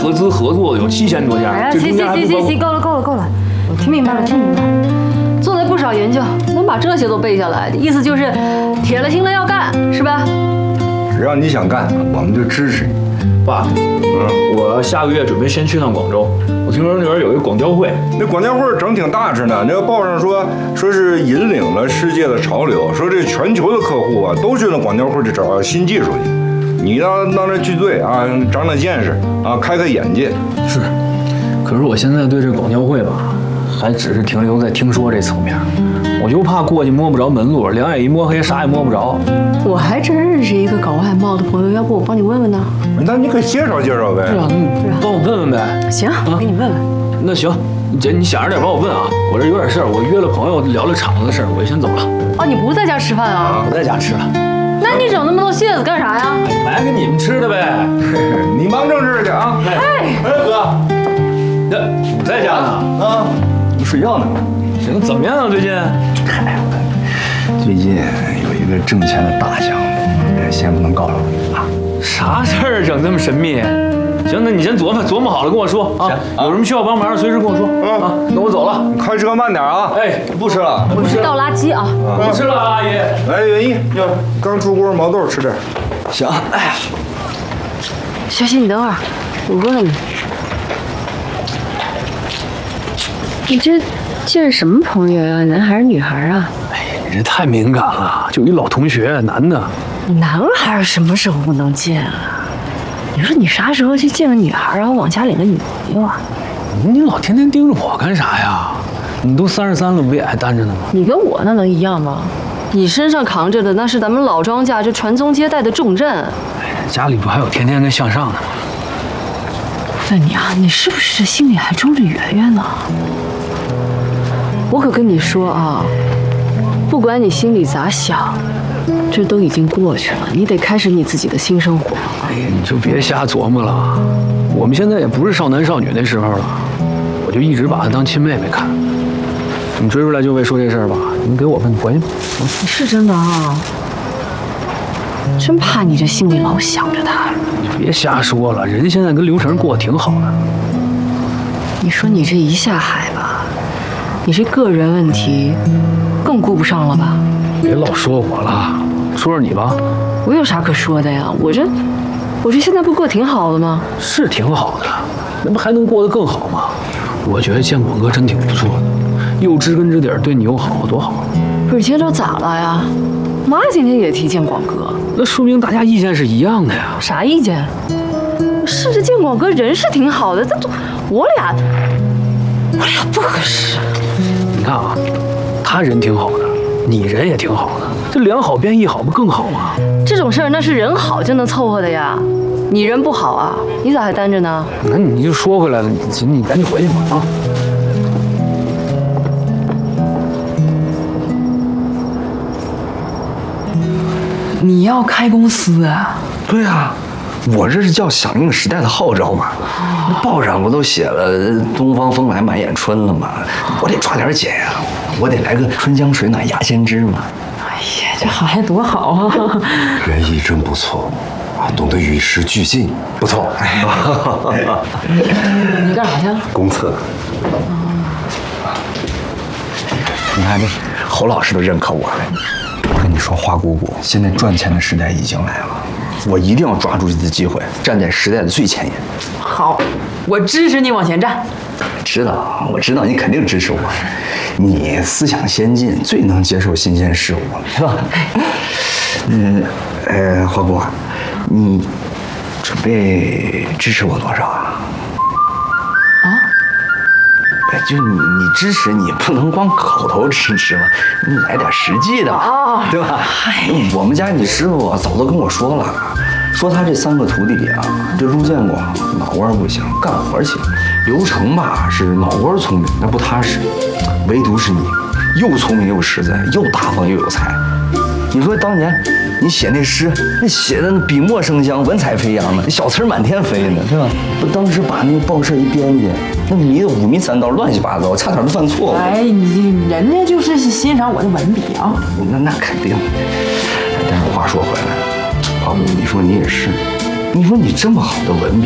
合资合作的有7000多家。 哎呀，行，够了，我听明白了。做了不少研究，能把这些都背下来，意思就是铁了心了要干，是吧？ 只要你想干，我们就支持你。 爸，我下个月准备先去趟广州。我听说那边有一个广交会， 那广交会整挺大着呢。那个报上说是引领了世界的潮流，说这全球的客户啊都去那广交会去找新技术去。你到那聚队啊，长见识啊，开眼界。 是，可是我现在对这广交会吧，还只是停留在听说这层面。我就怕过去摸不着门路，两眼一摸黑，啥也摸不着。 我还真认识一个搞外贸的朋友，要不我帮你问问呢？ 那你可以介绍呗。 是啊，你帮我问问呗。 行，我给你问问。 那行，姐，你想着点帮我问啊。我这有点事儿，我约了朋友聊聊厂子的事儿，我就先走了。 哦，你不在家吃饭啊？ 不在家吃了。 那你整那么多蟹子干啥呀？ 买给你们吃的呗。 你忙正事去啊。 哎， 哥， 你在家呢？ 啊，你睡觉呢。 行，怎么样啊？最近？ 最近有一个挣钱的大项目，先不能告诉你啊。 啥事儿整这么神秘？行，那你先琢磨好了跟我说啊。有什么需要帮忙，随时跟我说啊。那我走了， 你开车慢点啊。 哎， 不吃了， 我去倒垃圾啊。 不吃了，阿姨。 来，元一，刚出锅毛豆吃点。 行。哎呀， 小新，你等会儿，我问问你，你这见什么朋友呀？男孩女孩啊？ 哎呀，你这太敏感了，就一老同学，男的。 男孩什么时候不能见啊？你说你啥时候去见个女孩，然后往家领个女朋友啊？ 你老天天盯着我干啥呀？你都33了，不也还单着呢吗？ 你跟我那能一样吗？你身上扛着的那是咱们老庄家这传宗接代的重任。 家里不还有天天跟向上的吗？ 问你啊，你是不是心里还装着圆圆呢？我可跟你说啊，不管你心里咋想，这都已经过去了，你得开始你自己的新生活。 哎呀，你就别瞎琢磨了，我们现在也不是少男少女那时候了，我就一直把她当亲妹妹看。你追出来就为说这事儿吧？你给我吧，你回去吧。 是真的啊，真怕你这心里老想着她。 你别瞎说了，人现在跟刘成过得挺好的。 你说你这一下海吧，你这个人问题更顾不上了吧？ 别老说我了，说说你吧。 我有啥可说的呀？我这现在不过得挺好的吗？ 是挺好的，那不还能过得更好吗？我觉得建广哥真挺不错的，又知根知底儿，对你又好，多好。 不是，今天都咋了呀？妈今天也提建广哥， 那说明大家意见是一样的呀。 啥意见？是这建广哥人是挺好的，但我俩不合适。 你看啊，他人挺好的，你人也挺好的，这两好变一好不更好吗？ 这种事儿那是人好就能凑合的呀。你人不好啊，你咋还单着呢？ 那你就说回来了，你赶紧回去吧啊！ 你要开公司啊？ 对啊，我这是叫响应时代的号召嘛。报上不都写了“东方风来满眼春”了吗？我得抓点紧呀，我得来个春江水暖鸭先知嘛。 哎呀，这孩子多好啊！ 园艺真不错啊，懂得与时俱进，不错。 你干啥去？ 公测。 你看这侯老师都认可我了。我跟你说，花姑姑，现在赚钱的时代已经来了，我一定要抓住这次机会，站在时代的最前沿。 好，我支持你往前站。 我知道你肯定支持我，你思想先进，最能接受新鲜事物，是吧？花姑，你准备支持我多少啊？就你支持你不能光口头支持嘛，你来点实际的嘛，对吧？我们家你师傅早都跟我说了，说他这3个徒弟里啊，这陆建广脑瓜不行，干活行；刘成吧是脑瓜聪明，但不踏实，唯独是你，又聪明又实在，又大方又有才。你说当年你写那诗，那写的笔墨生香，文采飞扬的，小词满天飞呢，是吧？不，当时把那个报社一编辑，那迷得五迷三道，乱七八糟，差点都犯错误。 哎，人家就是欣赏我的文笔啊。 那肯定。但是话说回来，花姑，你说你也是，你说你这么好的文笔。